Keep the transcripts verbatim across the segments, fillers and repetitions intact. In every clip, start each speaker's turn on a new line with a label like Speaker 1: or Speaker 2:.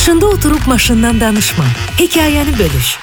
Speaker 1: Maşında oturup maşından danışma. Hekayəni bölüş.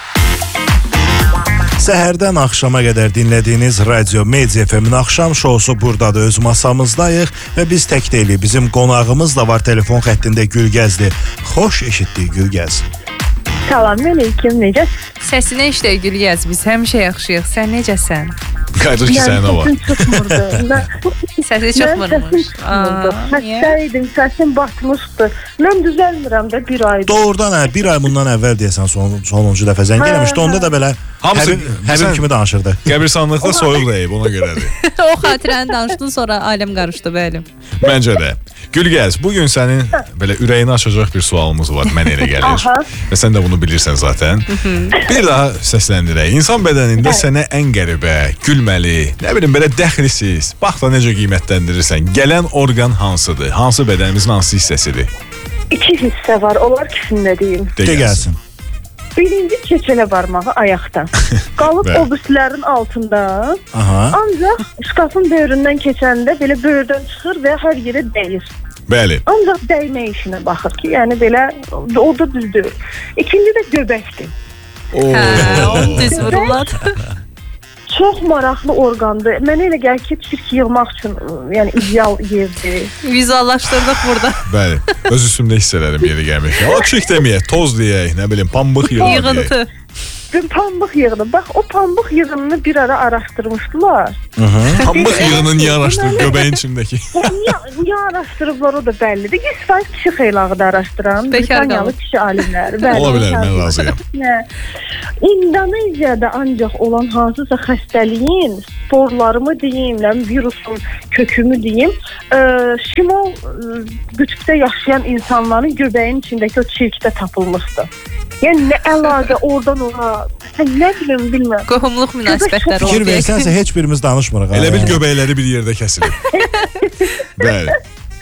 Speaker 2: Səhərdən axşama qədər dinlədiyiniz Radio Media F M-in axşam şousu buradadır. Öz masamızdayıq və biz tək deyilik. Bizim qonağımız da var telefon xəttində Gülgəzdir. Xoş eşitdik Gülgəz.
Speaker 3: Salam, aleyküm, necəsən?
Speaker 4: Səsinə işlə Gülgəz, biz həmişə yaxşıyıq. Sən necəsən?
Speaker 5: Qaydır ki, sənə var.
Speaker 3: Səsin çıxmırdı.
Speaker 4: Səsi çıxmırmış.
Speaker 3: Xəstəydim, səsim batmışdı. Mən düzəlmirəm də bir aydır.
Speaker 2: Doğrudan hə, bir ay bundan əvvəl deyəsən son, sonuncu dəfə zəng eləmişdi. Onda da belə
Speaker 5: Hamısı-
Speaker 2: Həbib, Həbib
Speaker 5: sən-
Speaker 2: kimi danışırdı.
Speaker 5: Qəbirstanlıqda soyuq deyib, ona görədir.
Speaker 4: O xatirəni danışdın, sonra aləm qarışdı bəlim.
Speaker 5: Məncə də. Gülgəz, bugün sənin belə ürəyini açacaq bir sualımız var, mən elə gəlir.
Speaker 3: Aha.
Speaker 5: Və sən də bunu bilirsən zaten. Bir daha səsləndirək. İnsan bədənində sənə ən qəribə, gülməli, nə bilim belə dəxlisiz, bax da necə qiymətləndirirsən, gələn orqan hansıdır? Hansı bədənimizin hansı hissəsidir?
Speaker 3: İki hissə var, onlar ikisində deyim.
Speaker 2: De gəlsin.
Speaker 3: Birinci keçələ barmağı ayaqda. Qalıb
Speaker 5: Bəli.
Speaker 3: o büslərin altında.
Speaker 2: Aha.
Speaker 3: Ancaq şkafın böyründən keçəndə belə böyrdən çıxır və hər yerə dəyir.
Speaker 5: Bəli.
Speaker 3: Ancaq dəymə işinə baxır ki, yəni belə o da düzdür. İkinci də göbəkdir.
Speaker 4: Hə, onu düz vururlar.
Speaker 3: Çox maraqlı orqandır. Mənə elə gəlir ki, çirk yığmaq üçün yəni ideal yerdir.
Speaker 4: Vizuallaşdırdıq burada.
Speaker 5: Bəli. Öz üstümdə hiss elərim yeri gəlmək. O çirk deməyək, toz deyək, nə bilim, pambıq yığın deyək.
Speaker 4: Yığıntı.
Speaker 3: Bir pambıq yığını. Bax, o pambıq yığınını bir ara araşdırmışdılar.
Speaker 5: Pambıq yığını niyə araşdırıb göbəyin içindəki?
Speaker 3: Niyə, niyə araşdırıblar, o da bəllidir. yüz faiz kişi xeylağı da araşdıran.
Speaker 4: Bekar
Speaker 3: Britaniyalı
Speaker 4: qalıb.
Speaker 3: kişi alimləri. Bəli,
Speaker 5: Ola bilər, mən
Speaker 3: bekar
Speaker 5: razıyam.
Speaker 3: qalıb. İndoneziyada ancaq olan hansısa xəstəliyin sporlarımı deyim, virusun kökümü deyim, ə, şimal ə, qütbdə yaşayan insanların göbəyin içindəki o çirkdə tapılmışdı. Yəni nə əlaqə oradan ora, sən nə bilim, bilmirəm.
Speaker 4: Qohumluq münasibətləri
Speaker 2: Fikir
Speaker 4: oldu.
Speaker 2: versənsə heç birimiz danışmırıq.
Speaker 5: Elə
Speaker 2: ha.
Speaker 5: bil göbəkləri bir yerdə kəsilib. Bəli.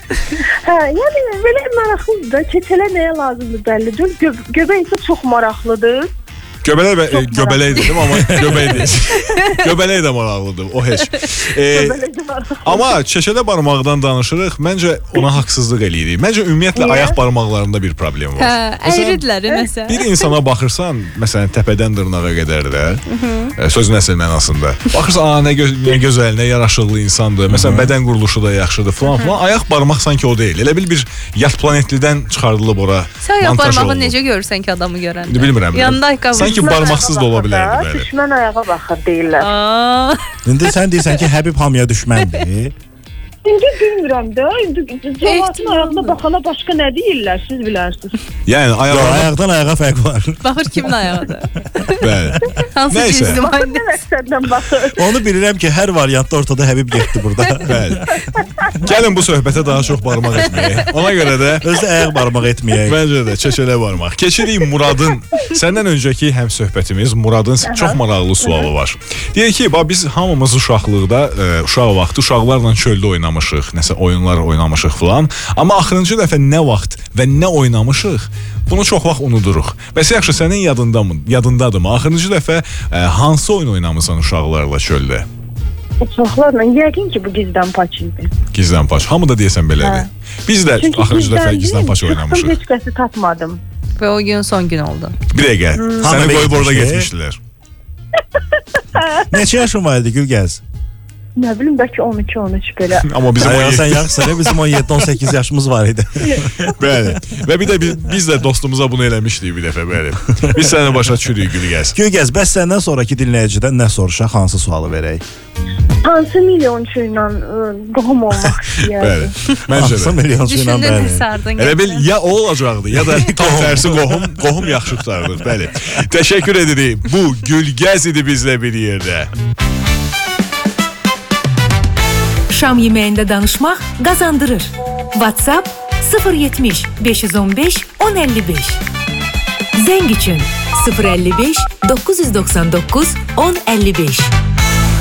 Speaker 3: Hə, yəni belə maraqlıdır da, keçələ nəyə lazımdır bəllidir. Gö göbək isə çox maraqlıdır.
Speaker 5: Göbələk, e, göbələk dedim, amma göbək deyil. Göbələk də maraqlıdır, o heç. E,
Speaker 3: Belə də maraqlı.
Speaker 5: amma çeşələ barmaqdan danışırıq, məncə ona haqsızlıq eləyirik. Məncə ümumiyyətlə
Speaker 3: Niyə?
Speaker 5: ayaq barmaqlarında bir problem var.
Speaker 4: Hə, əyridilər məsələn.
Speaker 5: Bir insana baxırsan, məsələn, təpədən dırnağa qədər də, e, sözün əsl mənasında. Baxırsan, aa, nə, gö nə gözəl, nə yaraşıqlı insandır. Məsələn, bədən quruluşu da yaxşıdır falan falan. Ayaq barmaq sanki o deyil. Elə bil bir yat planetlidən çıxardılıb ora.
Speaker 4: Sən ayaq
Speaker 5: montaj
Speaker 4: barmağı
Speaker 5: olunub.
Speaker 4: necə görürsən ki, adamı görəndə?
Speaker 5: Bilmirəm.
Speaker 4: Yanında ayaqqabı.
Speaker 5: Sanki barmaqsız da ola bilərdi belə.
Speaker 3: Düşmən ayağa baxır deyirlər.
Speaker 4: Aa,
Speaker 2: İndi sən deyirsən ki, Həbib hamıya düşməndir.
Speaker 3: İndi bilmirəm də, indi cəmaatın
Speaker 4: Ehtimal
Speaker 3: ayağına
Speaker 4: mı?
Speaker 3: baxana başqa nə deyirlər, siz bilərsiniz.
Speaker 5: Yəni
Speaker 2: Yox,
Speaker 5: ayaqlarına
Speaker 2: ayaqdan ayağa fərq var.
Speaker 4: baxır kimin ayağıdır?
Speaker 5: bəli.
Speaker 4: Hansı
Speaker 5: Nəysə.
Speaker 4: cinsli
Speaker 3: Nə
Speaker 4: mühendis?
Speaker 3: məqsədlə baxır?
Speaker 2: Onu bilirəm ki, hər variantda ortada Həbib getdi burada.
Speaker 5: Bəli. Gəlin bu söhbətə daha çox barmaq etməyək. Ona görə də
Speaker 2: Özü ayaq barmaq etməyək.
Speaker 5: Məncə də çeçələ barmaq. Keçirik Muradın. Səndən öncəki həm söhbətimiz Muradın çox maraqlı sualı var. Deyək ki, bax biz hamımız uşaqlıqda, e, uşaq vaxtı uşaqlarla çöldə oynamışıq, nəsə oyunlar oynamışıq filan. Amma axırıncı dəfə nə vaxt və nə oynamışıq, bunu çox vaxt unuduruq. Bəs yaxşı, sənin yadındamı? Yadındadırmı? Axırıncı dəfə e, hansı oyun oynamısan uşaqlarla çöldə?
Speaker 3: Uşaqlarla yəqin ki, bu gizdən paç idi.
Speaker 5: Gizlən paç. Hamı da deyəsən belədir. Biz də
Speaker 3: Çünki
Speaker 5: axırıncı dəfə gizlən paç
Speaker 3: çıxdım,
Speaker 5: oynamışıq.
Speaker 3: heç kəsi tapmadım.
Speaker 4: Və o gün son gün oldu.
Speaker 5: Bir dəqiqə.
Speaker 2: Hamı
Speaker 5: Səni qoyub orada
Speaker 2: getmişdi.
Speaker 5: getmişdilər.
Speaker 2: Neçə yaşın var idi Gülgəz?
Speaker 3: Nə bilim, bəlkə on iki on üç belə.
Speaker 5: Amma bizim
Speaker 2: Ayağa
Speaker 5: o
Speaker 2: sən yaxşısan, bizim on yeddi on səkkiz yaşımız var idi.
Speaker 5: Bəli. Və bir də biz, biz də dostumuza bunu eləmişdik bir dəfə, bəli. Biz səni başa düşürük Gülgəz.
Speaker 2: Gülgəz, bəs səndən sonraki dinləyicidən nə soruşaq, hansı sualı verək?
Speaker 3: Hansı milyonçu ilə ə, qohum olmaq istəyərdi?
Speaker 5: Bəli. Məncə
Speaker 2: Hansı
Speaker 5: də.
Speaker 2: milyonçu ilə
Speaker 4: Düşündün
Speaker 2: bəli.
Speaker 4: sardın.
Speaker 5: Elə bil ya o olacaqdı, ya da tam tərsi qohum, qohum yaxşı qutardır, bəli. Təşəkkür edirik. Bu Gülgəz idi bizlə bir yerdə.
Speaker 1: Şam yeməyində danışmaq qazandırır. WhatsApp sıfır yetmiş beş yüz on beş on əlli beş. Zəng üçün sıfır əlli beş doqquz yüz doxsan doqquz on əlli beş.